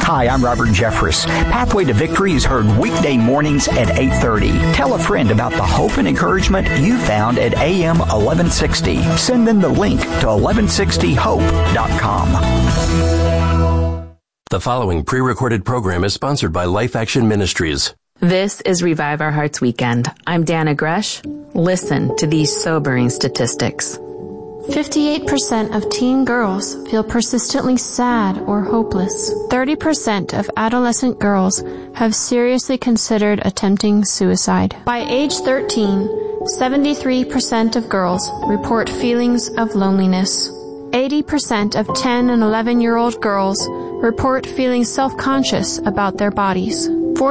Hi, I'm Robert Jeffress. Pathway to Victory is heard weekday mornings at 8:30. Tell a friend about the hope and encouragement you found at AM 1160. Send them the link to 1160hope.com. The following pre-recorded program is sponsored by Life Action Ministries. This is Revive Our Hearts Weekend. I'm Dana Gresh. Listen to these sobering statistics. 58% of teen girls feel persistently sad or hopeless. 30% of adolescent girls have seriously considered attempting suicide. By age 13, 73% of girls report feelings of loneliness. 80% of 10 and 11-year-old girls report feeling self-conscious about their bodies.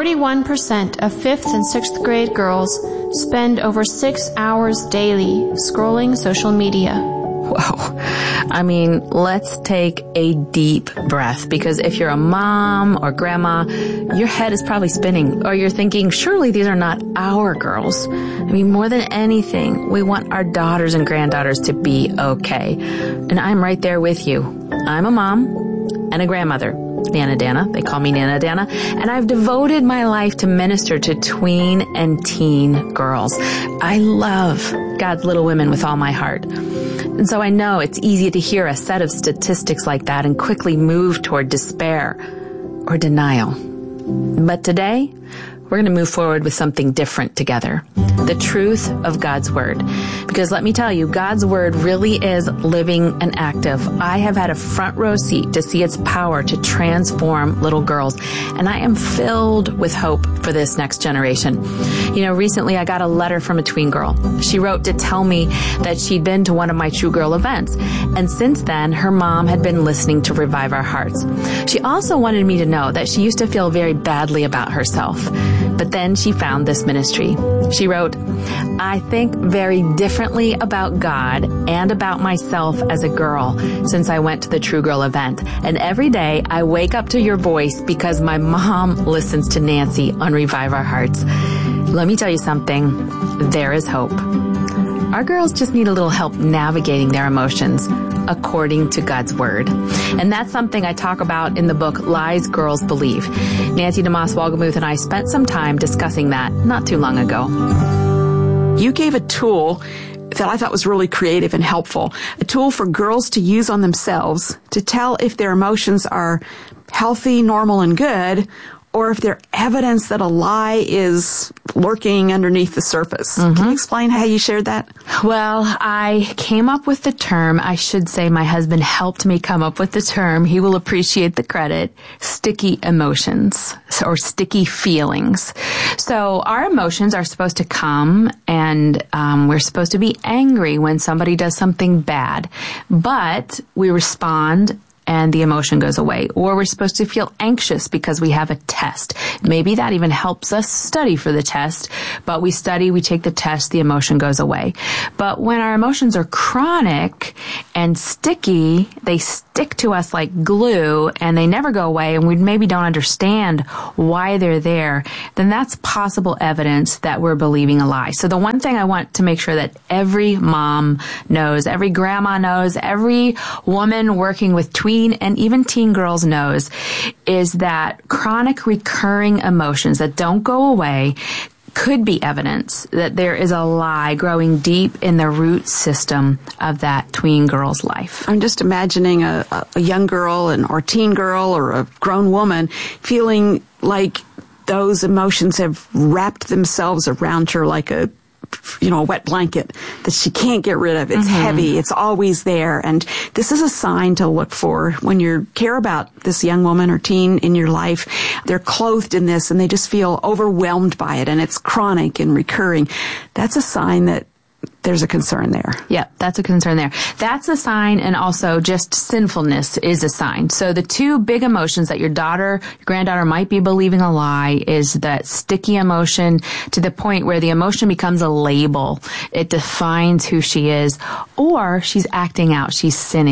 41% of 5th and 6th grade girls spend over 6 hours daily scrolling social media. Whoa. I mean, let's take a deep breath, because if you're a mom or grandma, your head is probably spinning, or you're thinking, surely these are not our girls. I mean, more than anything, we want our daughters and granddaughters to be okay. And I'm right there with you. I'm a mom and a grandmother. Nana Dana. They call me Nana Dana. And I've devoted my life to minister to tween and teen girls. I love God's little women with all my heart. And so I know it's easy to hear a set of statistics like that and quickly move toward despair or denial. But today, we're going to move forward with something different together. The truth of God's Word. Because let me tell you, God's Word really is living and active. I have had a front row seat to see its power to transform little girls. And I am filled with hope for this next generation. You know, recently I got a letter from a tween girl. She wrote to tell me that she'd been to one of my True Girl events. And since then, her mom had been listening to Revive Our Hearts. She also wanted me to know that she used to feel very badly about herself. But then she found this ministry. She wrote, I think very differently about God and about myself as a girl since I went to the True Girl event. And every day I wake up to your voice because my mom listens to Nancy on Revive Our Hearts. Let me tell you something. There is hope. Our girls just need a little help navigating their emotions according to God's Word. And that's something I talk about in the book, Lies Girls Believe. Nancy DeMoss Wolgemuth and I spent some time discussing that not too long ago. You gave a tool that I thought was really creative and helpful, a tool for girls to use on themselves to tell if their emotions are healthy, normal, and good, or if they're evidence that a lie is lurking underneath the surface. Mm-hmm. Can you explain how you shared that? Well, I came up with the term, I should say my husband helped me come up with the term, he will appreciate the credit, sticky emotions or sticky feelings. So our emotions are supposed to come and we're supposed to be angry when somebody does something bad, but we respond and the emotion goes away. Or we're supposed to feel anxious because we have a test. Maybe that even helps us study for the test, but we study, we take the test, the emotion goes away. But when our emotions are chronic and sticky, they stick to us like glue and they never go away, and we maybe don't understand why they're there, then that's possible evidence that we're believing a lie. So the one thing I want to make sure that every mom knows, every grandma knows, every woman working with tween and even teen girls knows is that chronic recurring emotions that don't go away could be evidence that there is a lie growing deep in the root system of that tween girl's life. I'm just imagining a young girl or teen girl or a grown woman feeling like those emotions have wrapped themselves around her like a wet blanket that she can't get rid of. It's heavy. It's always there. And this is a sign to look for when you care about this young woman or teen in your life. They're clothed in this and they just feel overwhelmed by it and it's chronic and recurring. That's a sign that there's a concern there. Yeah, that's a concern there. That's a sign, and also just sinfulness is a sign. So the two big emotions that your daughter, your granddaughter might be believing a lie is that sticky emotion to the point where the emotion becomes a label. It defines who she is, or she's acting out, she's sinning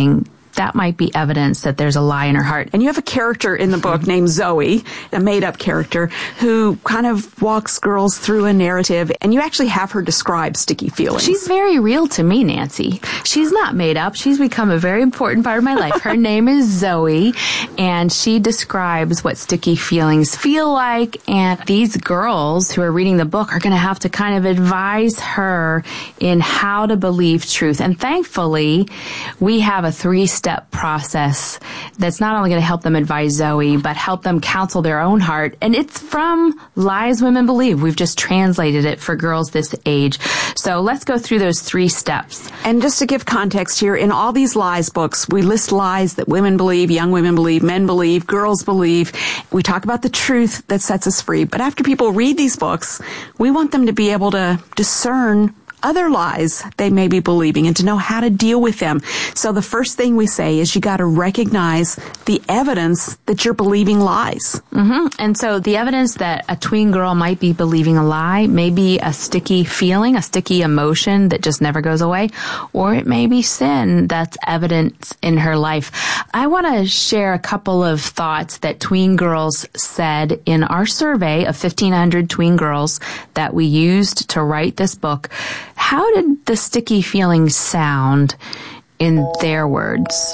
that might be evidence that there's a lie in her heart. And you have a character in the book named Zoe, a made-up character, who kind of walks girls through a narrative, and you actually have her describe sticky feelings. She's very real to me, Nancy. She's not made up. She's become a very important part of my life. Her name is Zoe, and she describes what sticky feelings feel like, and these girls who are reading the book are going to have to kind of advise her in how to believe truth. And thankfully, we have a 3-step process that's not only going to help them advise Zoe, but help them counsel their own heart. And it's from Lies Women Believe. We've just translated it for girls this age. So let's go through those 3 steps. And just to give context here, in all these lies books, we list lies that women believe, young women believe, men believe, girls believe. We talk about the truth that sets us free. But after people read these books, we want them to be able to discern other lies they may be believing and to know how to deal with them. So the first thing we say is you got to recognize the evidence that you're believing lies. Mm-hmm. And so the evidence that a tween girl might be believing a lie may be a sticky feeling, a sticky emotion that just never goes away, or it may be sin that's evident in her life. I want to share a couple of thoughts that tween girls said in our survey of 1,500 tween girls that we used to write this book. How did the sticky feelings sound in their words?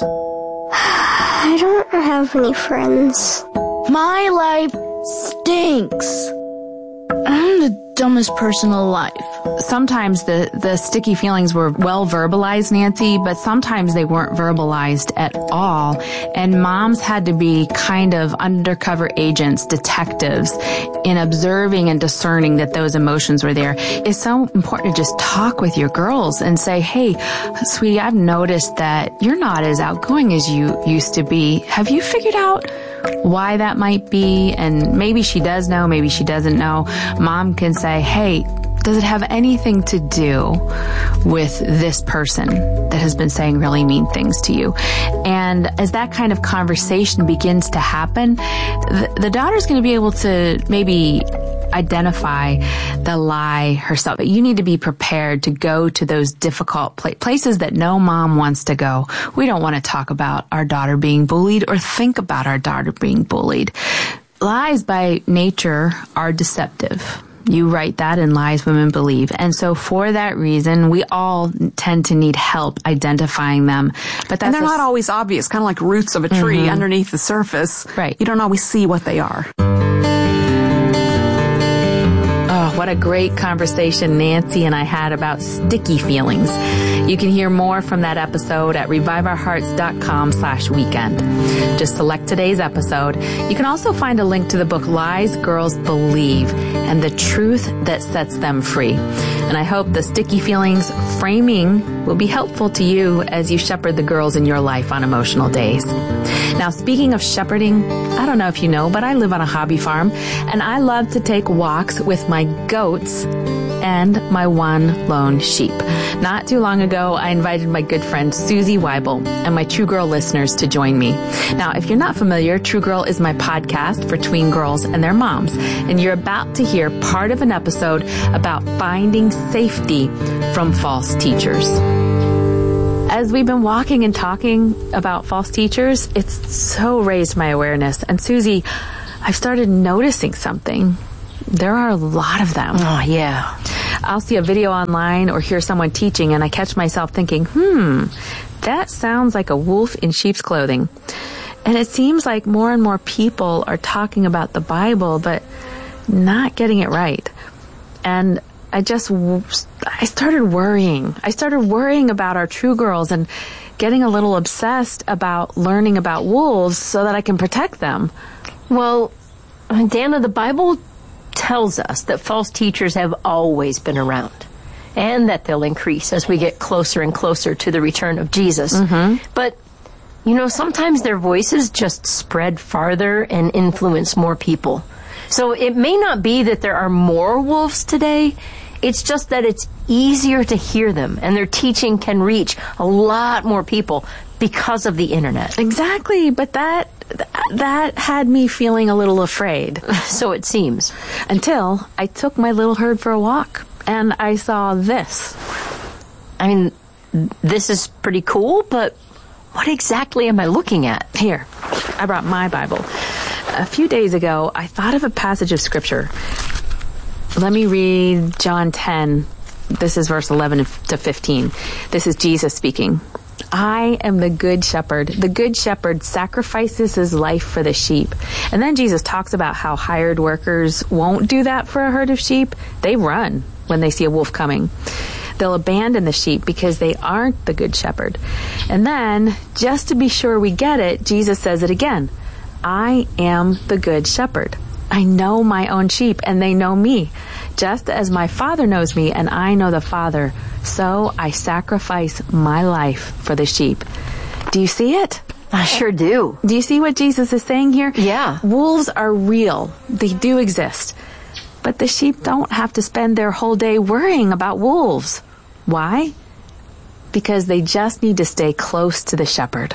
I don't have any friends. My life stinks. I'm the dumbest person alive. Sometimes the sticky feelings were well verbalized, Nancy, but sometimes they weren't verbalized at all. And moms had to be kind of undercover agents, detectives, in observing and discerning that those emotions were there. It's so important to just talk with your girls and say, hey, sweetie, I've noticed that you're not as outgoing as you used to be. Have you figured out why that might be? And maybe she does know, maybe she doesn't know. Mom can say, hey, does it have anything to do with this person that has been saying really mean things to you? And as that kind of conversation begins to happen, the daughter's going to be able to maybe identify the lie herself. But you need to be prepared to go to those difficult places that no mom wants to go. We don't want to talk about our daughter being bullied or think about our daughter being bullied. Lies by nature are deceptive. You write that in Lies Women Believe. And so for that reason, we all tend to need help identifying them. But and they're not always obvious, kind of like roots of a tree underneath the surface. Right. You don't always see what they are. Oh, what a great conversation Nancy and I had about sticky feelings. You can hear more from that episode at reviveourhearts.com/weekend. Just select today's episode. You can also find a link to the book Lies Girls Believe and the Truth That Sets Them Free. And I hope the sticky feelings framing will be helpful to you as you shepherd the girls in your life on emotional days. Now, speaking of shepherding, I don't know if you know, but I live on a hobby farm, and I love to take walks with my goats and my one lone sheep. Not too long ago, I invited my good friend Susie Weibel and my True Girl listeners to join me. Now, if you're not familiar, True Girl is my podcast for tween girls and their moms, and you're about to hear part of an episode about finding safety from false teachers. As we've been walking and talking about false teachers, it's so raised my awareness. And Susie, I've started noticing something. There are a lot of them. Oh, yeah. I'll see a video online or hear someone teaching and I catch myself thinking, that sounds like a wolf in sheep's clothing. And it seems like more and more people are talking about the Bible, but not getting it right. And I started worrying. I started worrying about our True Girls and getting a little obsessed about learning about wolves so that I can protect them. Well, Dana, the Bible tells us that false teachers have always been around and that they'll increase as we get closer and closer to the return of Jesus. But, sometimes their voices just spread farther and influence more people. So it may not be that there are more wolves today. It's just that it's easier to hear them, and their teaching can reach a lot more people because of the internet. Exactly, but that had me feeling a little afraid. So it seems. Until I took my little herd for a walk, and I saw this. I mean, this is pretty cool, but What exactly am I looking at? Here, I brought my Bible. A few days ago, I thought of a passage of Scripture. Let me read John 10. This is verse 11 to 15. This is Jesus speaking. I am the good shepherd. The good shepherd sacrifices his life for the sheep. And then Jesus talks about how hired workers won't do that for a herd of sheep. They run when they see a wolf coming. They'll abandon the sheep because they aren't the good shepherd. And then, just to be sure we get it, Jesus says it again. I am the good shepherd. I know my own sheep and they know me. Just as my Father knows me and I know the Father, so I sacrifice my life for the sheep. Do you see it? I sure do. Do you see what Jesus is saying here? Yeah. Wolves are real. They do exist. But the sheep don't have to spend their whole day worrying about wolves. Why? Because they just need to stay close to the shepherd.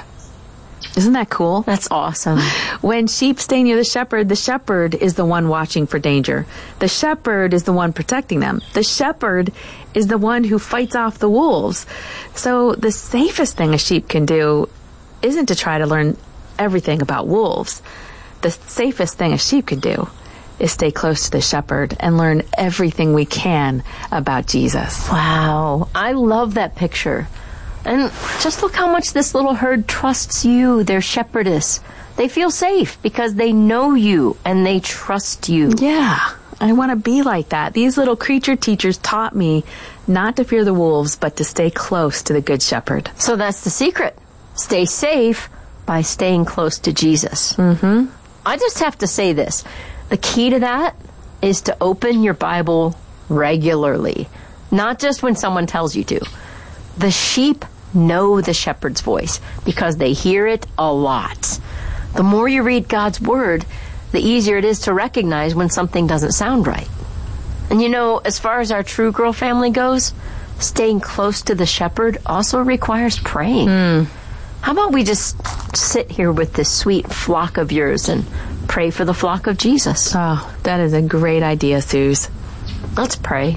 Isn't that cool? That's awesome. When sheep stay near the shepherd is the one watching for danger. The shepherd is the one protecting them. The shepherd is the one who fights off the wolves. So the safest thing a sheep can do isn't to try to learn everything about wolves. The safest thing a sheep can do is stay close to the shepherd and learn everything we can about Jesus. Wow. I love that picture. And just look how much this little herd trusts you, their shepherdess. They feel safe because they know you and they trust you. Yeah, I want to be like that. These little creature teachers taught me not to fear the wolves, but to stay close to the good shepherd. So that's the secret. Stay safe by staying close to Jesus. Mm-hmm. I just have to say this. The key to that is to open your Bible regularly, not just when someone tells you to. The sheep know the shepherd's voice because they hear it a lot. The more you read God's word, the easier it is to recognize when something doesn't sound right. And you know, as far as our True Girl family goes, staying close to the shepherd also requires praying. How about we just sit here with this sweet flock of yours and pray for the flock of Jesus? Oh, that is a great idea, Suze. Let's pray.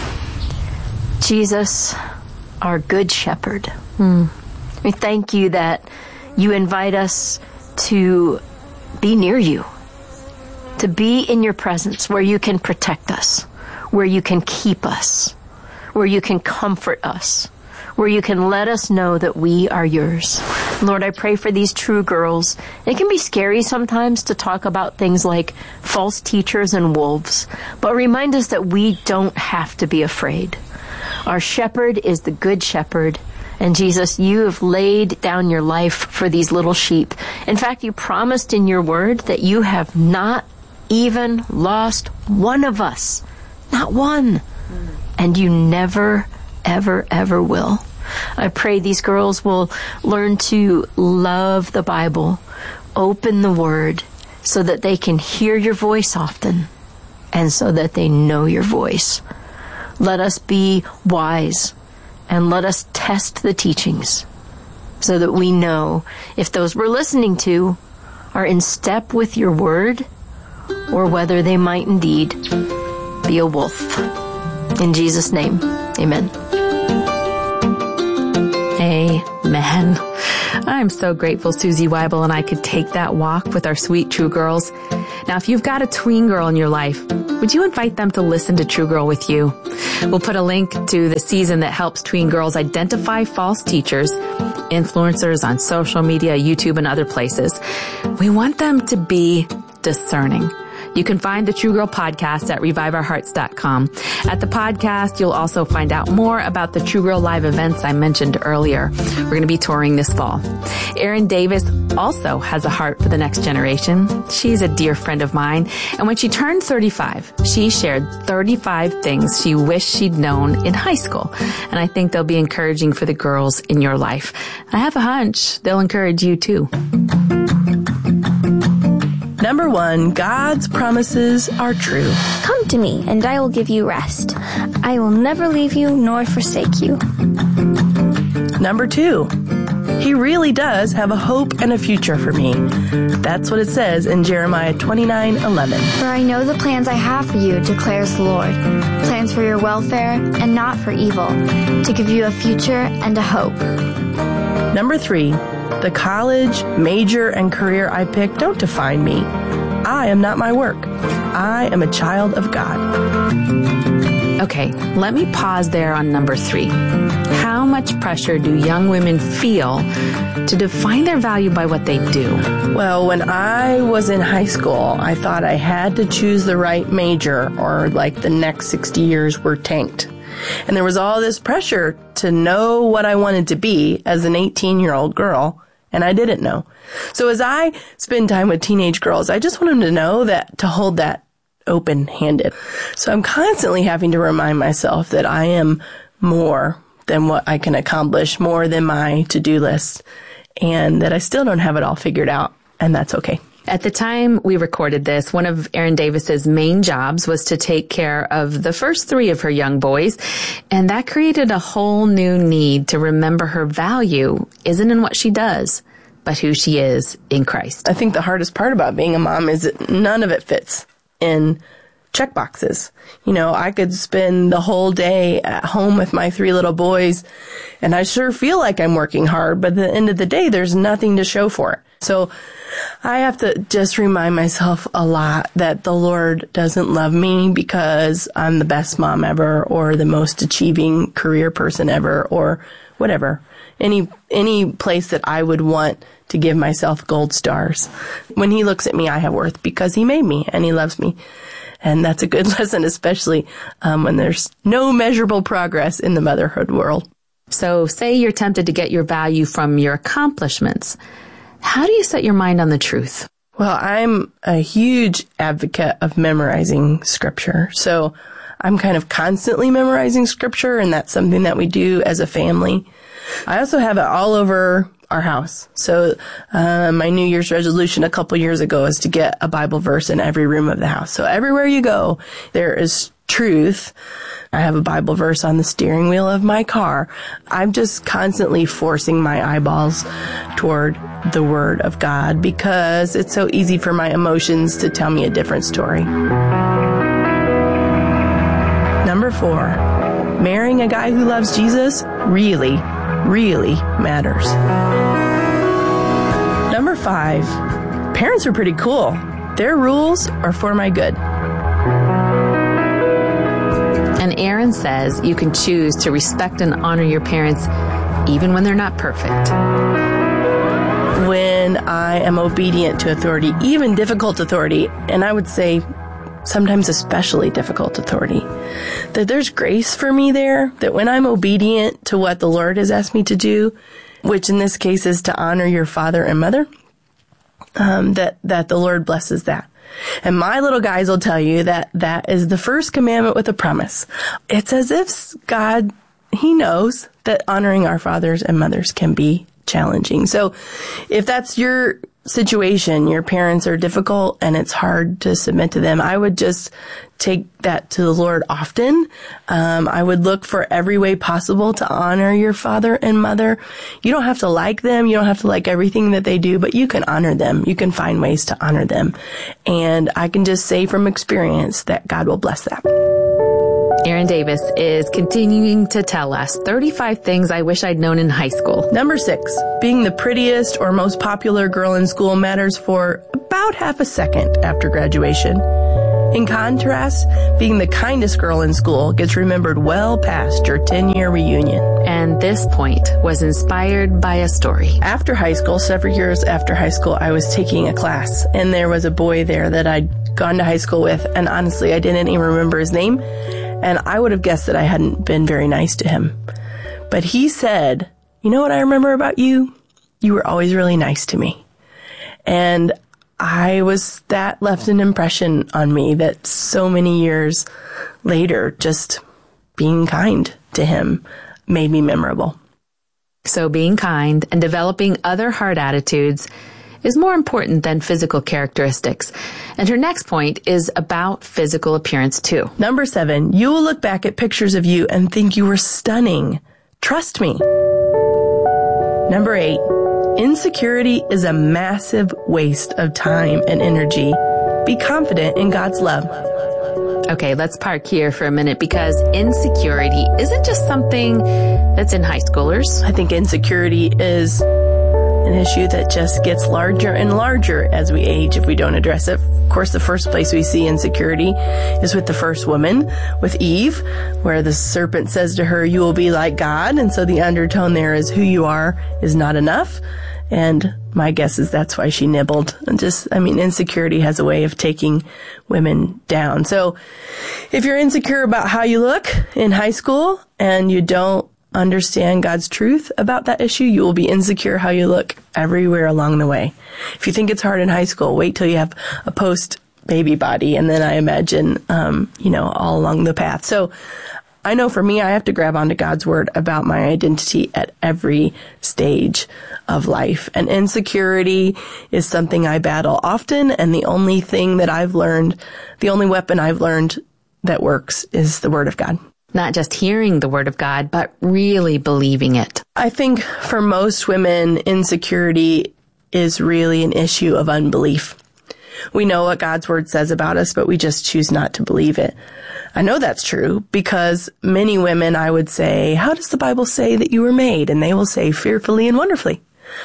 Jesus, our good shepherd. We thank you that you invite us to be near you, to be in your presence where you can protect us, where you can keep us, where you can comfort us, where you can let us know that we are yours. Lord, I pray for these True Girls. It can be scary sometimes to talk about things like false teachers and wolves, but remind us that we don't have to be afraid. Our shepherd is the good shepherd. And Jesus, you have laid down your life for these little sheep. In fact, you promised in your word that you have not even lost one of us. Not one. And you never, ever, ever will. I pray these girls will learn to love the Bible, open the word, so that they can hear your voice often, and so that they know your voice. Let us be wise, and let us test the teachings so that we know if those we're listening to are in step with your word or whether they might indeed be a wolf. In Jesus' name, amen. Amen. I'm so grateful Susie Weibel and I could take that walk with our sweet True Girls. Now, if you've got a tween girl in your life, would you invite them to listen to True Girl with you? We'll put a link to the season that helps tween girls identify false teachers, influencers on social media, YouTube, and other places. We want them to be discerning. You can find the True Girl podcast at reviveourhearts.com. At the podcast, you'll also find out more about the True Girl live events I mentioned earlier. We're going to be touring this fall. Erin Davis also has a heart for the next generation. She's a dear friend of mine. And when she turned 35, she shared 35 things she wished she'd known in high school. And I think they'll be encouraging for the girls in your life. I have a hunch they'll encourage you too. Number 1, God's promises are true. Come to me, and I will give you rest. I will never leave you nor forsake you. Number 2, He really does have a hope and a future for me. That's what it says in Jeremiah 29:11. For I know the plans I have for you, declares the Lord. Plans for your welfare and not for evil, to give you a future and a hope. Number 3, The college, major, and career I pick don't define me. I am not my work. I am a child of God. Okay, let me pause there on number 3. How much pressure do young women feel to define their value by what they do? Well, when I was in high school, I thought I had to choose the right major or like the next 60 years were tanked. And there was all this pressure to know what I wanted to be as an 18-year-old girl, and I didn't know. So as I spend time with teenage girls, I just want them to know that, to hold that open-handed. So I'm constantly having to remind myself that I am more than what I can accomplish, more than my to-do list, and that I still don't have it all figured out, and that's okay. At the time we recorded this, one of Erin Davis's main jobs was to take care of the first 3 of her young boys, and that created a whole new need to remember her value isn't in what she does, but who she is in Christ. I think the hardest part about being a mom is that none of it fits in check boxes. You know, I could spend the whole day at home with my 3 little boys, and I sure feel like I'm working hard, but at the end of the day, there's nothing to show for it. So I have to just remind myself a lot that the Lord doesn't love me because I'm the best mom ever or the most achieving career person ever or whatever. Any place that I would want to give myself gold stars. When he looks at me, I have worth because he made me and he loves me. And that's a good lesson, especially when there's no measurable progress in the motherhood world. So say you're tempted to get your value from your accomplishments. How do you set your mind on the truth? Well, I'm a huge advocate of memorizing scripture. So I'm kind of constantly memorizing scripture, and that's something that we do as a family. I also have it all over our house. So my New Year's resolution a couple years ago is to get a Bible verse in every room of the house. So everywhere you go, there is truth. I have a Bible verse on the steering wheel of my car. I'm just constantly forcing my eyeballs toward the Word of God because it's so easy for my emotions to tell me a different story. Number 4, marrying a guy who loves Jesus really matters. Number 5, parents are pretty cool. Their rules are for my good. And Erin says you can choose to respect and honor your parents even when they're not perfect. When I am obedient to authority, even difficult authority, and I would say sometimes especially difficult authority, that there's grace for me there, that when I'm obedient to what the Lord has asked me to do, which in this case is to honor your father and mother, that the Lord blesses that. And my little guys will tell you that that is the first commandment with a promise. It's as if God, he knows that honoring our fathers and mothers can be challenging. So if that's your situation, your parents are difficult and it's hard to submit to them, I would just take that to the Lord often. I would look for every way possible to honor your father and mother. You don't have to like them. You don't have to like everything that they do, but you can honor them. You can find ways to honor them. And I can just say from experience that God will bless that. Erin Davis is continuing to tell us 35 things I wish I'd known in high school. Number 6, being the prettiest or most popular girl in school matters for about half a second after graduation. In contrast, being the kindest girl in school gets remembered well past your 10-year reunion. And this point was inspired by a story. After high school, several years after high school, I was taking a class, and there was a boy there that I'd gone to high school with, and honestly, I didn't even remember his name, and I would have guessed that I hadn't been very nice to him. But he said, "You know what I remember about you? You were always really nice to me." And that left an impression on me that so many years later, just being kind to him made me memorable. So being kind and developing other heart attitudes is more important than physical characteristics. And her next point is about physical appearance too. Number 7, you will look back at pictures of you and think you were stunning. Trust me. Number 8, insecurity is a massive waste of time and energy. Be confident in God's love. Okay, let's park here for a minute because insecurity isn't just something that's in high schoolers. I think insecurity is an issue that just gets larger and larger as we age if we don't address it. Of course, the first place we see insecurity is with the first woman, with Eve, where the serpent says to her, "You will be like God." And so the undertone there is who you are is not enough. And my guess is that's why she nibbled. And insecurity has a way of taking women down. So if you're insecure about how you look in high school and you don't understand God's truth about that issue, you will be insecure how you look everywhere along the way. If you think it's hard in high school, wait till you have a post-baby body, and then I imagine, all along the path. So I know for me, I have to grab onto God's word about my identity at every stage of life. And insecurity is something I battle often, and the only weapon I've learned that works is the word of God. Not just hearing the word of God, but really believing it. I think for most women, insecurity is really an issue of unbelief. We know what God's word says about us, but we just choose not to believe it. I know that's true because many women, I would say, "How does the Bible say that you were made?" And they will say, "Fearfully and wonderfully."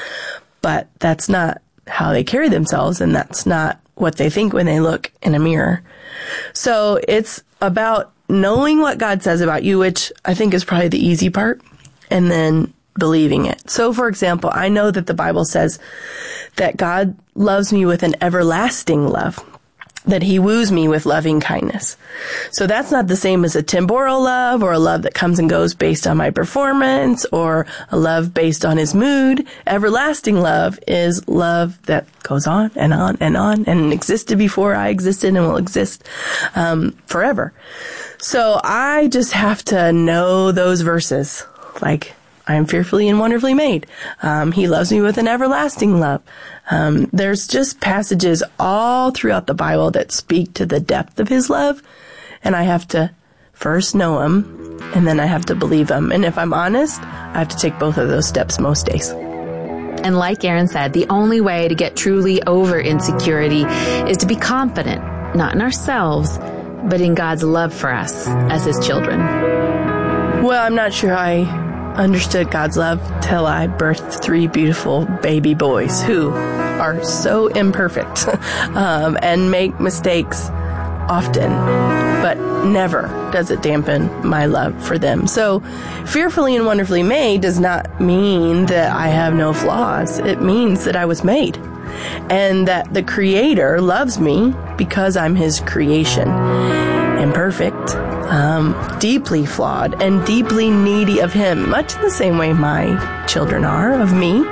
But that's not how they carry themselves, and that's not what they think when they look in a mirror. So it's about knowing what God says about you, which I think is probably the easy part, and then believing it. So, for example, I know that the Bible says that God loves me with an everlasting love, that he woos me with loving kindness. So that's not the same as a temporal love or a love that comes and goes based on my performance or a love based on his mood. Everlasting love is love that goes on and on and on and existed before I existed and will exist forever. So I just have to know those verses, like I am fearfully and wonderfully made. He loves me with an everlasting love. There's just passages all throughout the Bible that speak to the depth of his love, and I have to first know him, and then I have to believe him. And if I'm honest, I have to take both of those steps most days. And like Aaron said, the only way to get truly over insecurity is to be confident, not in ourselves, but in God's love for us as his children. Well, I'm not sure I understood God's love till I birthed 3 beautiful baby boys who are so imperfect and make mistakes often, but never does it dampen my love for them. So fearfully and wonderfully made does not mean that I have no flaws. It means that I was made and that the Creator loves me because I'm his creation. Imperfect, deeply flawed, and deeply needy of him, much in the same way my children are of me.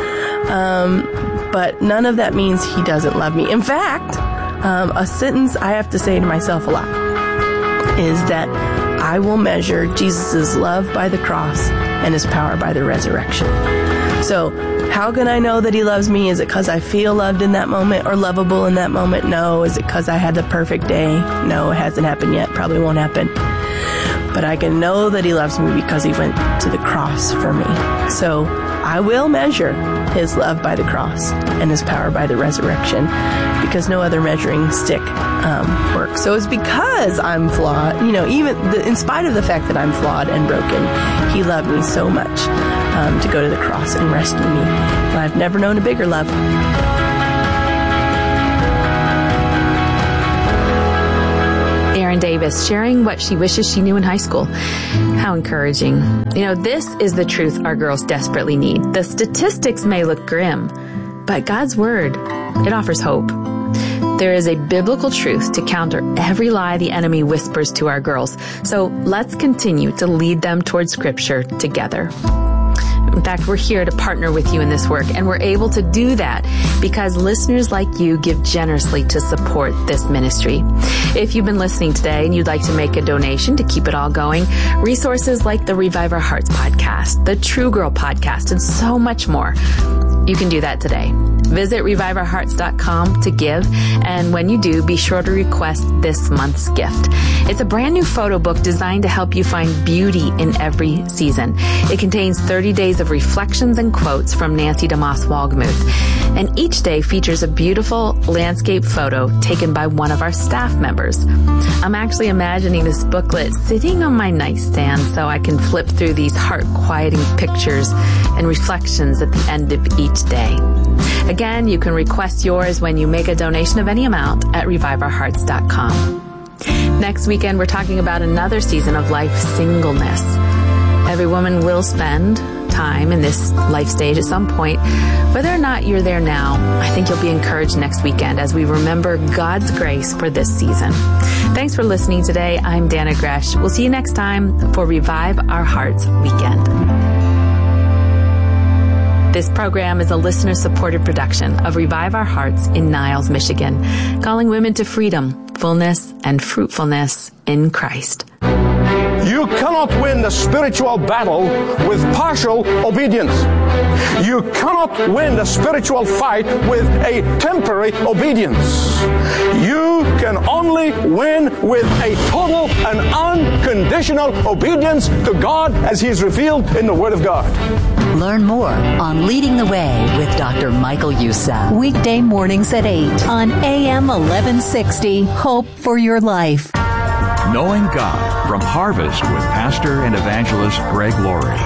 But none of that means he doesn't love me. In fact, a sentence I have to say to myself a lot is that I will measure Jesus' love by the cross and his power by the resurrection. So how can I know that he loves me? Is it because I feel loved in that moment or lovable in that moment? No. Is it because I had the perfect day? No, it hasn't happened yet. Probably won't happen. But I can know that he loves me because he went to the cross for me. So I will measure his love by the cross and his power by the resurrection because no other measuring stick works. So it's because I'm flawed, even in spite of the fact that I'm flawed and broken, he loved me so much to go to the cross and rescue me. And I've never known a bigger love. Erin Davis sharing what she wishes she knew in high school. How encouraging. This is the truth our girls desperately need. The statistics may look grim, but God's word, it offers hope. There is a biblical truth to counter every lie the enemy whispers to our girls. So let's continue to lead them towards Scripture together. In fact, we're here to partner with you in this work, and we're able to do that because listeners like you give generously to support this ministry. If you've been listening today and you'd like to make a donation to keep it all going, resources like the Revive Our Hearts podcast, the True Girl podcast, and so much more, you can do that today Visit reviveourhearts.com to give, and when you do, be sure to request this month's gift. It's a brand new photo book designed to help you find beauty in every season. It contains 30 days of reflections and quotes from Nancy DeMoss Walgemuth, and each day features a beautiful landscape photo taken by one of our staff members. I'm actually imagining this booklet sitting on my nightstand so I can flip through these heart-quieting pictures and reflections at the end of each day. Again, you can request yours when you make a donation of any amount at reviveourhearts.com. Next weekend, we're talking about another season of life, singleness. Every woman will spend time in this life stage at some point. Whether or not you're there now, I think you'll be encouraged next weekend as we remember God's grace for this season. Thanks for listening today. I'm Dana Gresh. We'll see you next time for Revive Our Hearts Weekend. This program is a listener-supported production of Revive Our Hearts in Niles, Michigan, calling women to freedom, fullness, and fruitfulness in Christ. You cannot win the spiritual battle with partial obedience. You cannot win the spiritual fight with a temporary obedience. You can only win with a total and unconditional obedience to God as He is revealed in the Word of God. Learn more on Leading the Way with Dr. Michael Youssef. Weekday mornings at 8 on AM 1160. Hope for your life. Knowing God from Harvest with Pastor and Evangelist Greg Laurie.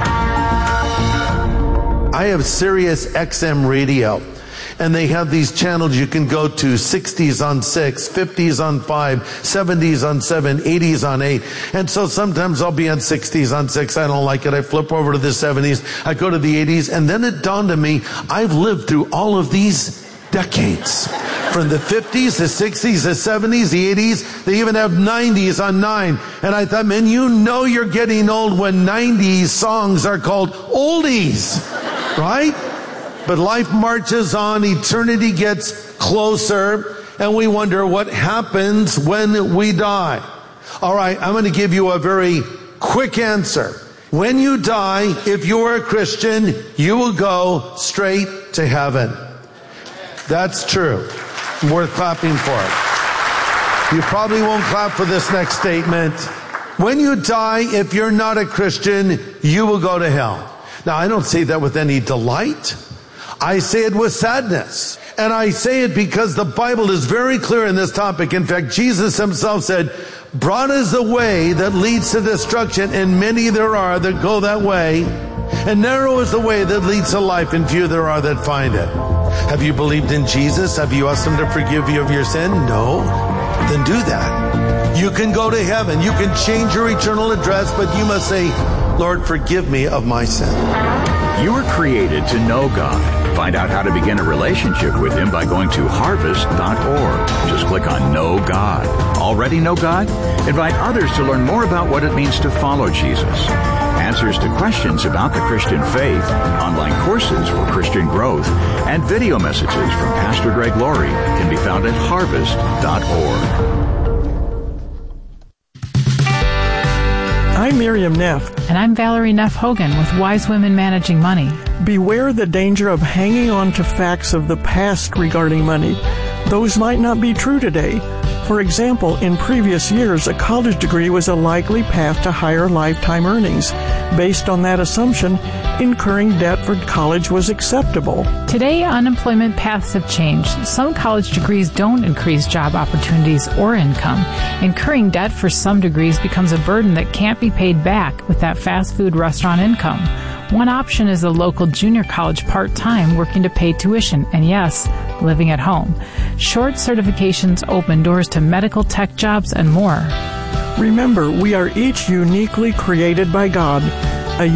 I have Sirius XM radio, and they have these channels you can go to: 60s on 6, 50s on 5, 70s on 7, 80s on 8. And so sometimes I'll be on 60s on 6. I don't like it. I flip over to the 70s. I go to the 80s. And then it dawned on me, I've lived through all of these decades. From the 50s, the 60s, the 70s, the 80s, they even have 90s on 9. And I thought, man, you know you're getting old when 90s songs are called oldies, right? But life marches on, eternity gets closer, and we wonder what happens when we die. All right, I'm going to give you a very quick answer. When you die, if you're a Christian, you will go straight to heaven. That's true. Worth clapping for. You probably won't clap for this next statement. When you die, if you're not a Christian, you will go to hell. Now, I don't say that with any delight. I say it with sadness. And I say it because the Bible is very clear in this topic. In fact, Jesus himself said, broad is the way that leads to destruction, and many there are that go that way. And narrow is the way that leads to life, and few there are that find it. Have you believed in Jesus? Have you asked Him to forgive you of your sin? No? Then do that. You can go to heaven. You can change your eternal address, but you must say, Lord, forgive me of my sin. You were created to know God. Find out how to begin a relationship with Him by going to harvest.org. Just click on Know God. Already know God? Invite others to learn more about what it means to follow Jesus. Answers to questions about the Christian faith, online courses for Christian growth, and video messages from Pastor Greg Laurie can be found at harvest.org. I'm Miriam Neff. And I'm Valerie Neff Hogan with Wise Women Managing Money. Beware the danger of hanging on to facts of the past regarding money. Those might not be true today. For example, in previous years, a college degree was a likely path to higher lifetime earnings. Based on that assumption, incurring debt for college was acceptable. Today, unemployment paths have changed. Some college degrees don't increase job opportunities or income. Incurring debt for some degrees becomes a burden that can't be paid back with that fast food restaurant income. One option is a local junior college part-time working to pay tuition, and yes, living at home. Short certifications open doors to medical tech jobs and more. Remember, we are each uniquely created by God.